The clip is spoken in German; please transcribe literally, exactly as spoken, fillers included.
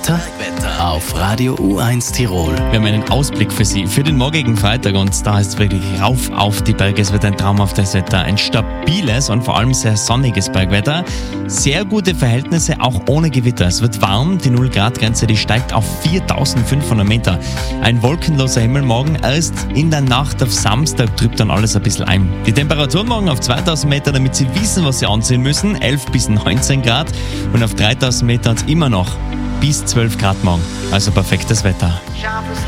Bergwetter auf Radio U eins Tirol. Wir haben einen Ausblick für Sie für den morgigen Freitag und da ist es wirklich rauf auf die Berge. Es wird ein traumhaftes Wetter, ein stabiles und vor allem sehr sonniges Bergwetter. Sehr gute Verhältnisse, auch ohne Gewitter. Es wird warm, die null Grad Grenze, die steigt auf viertausendfünfhundert Meter. Ein wolkenloser Himmel morgen, erst in der Nacht auf Samstag trübt dann alles ein bisschen ein. Die Temperaturen morgen auf zweitausend Meter, damit Sie wissen, was Sie anziehen müssen, elf bis neunzehn Grad und auf dreitausend Meter hat es immer noch bis zwölf Grad morgen. Also perfektes Wetter.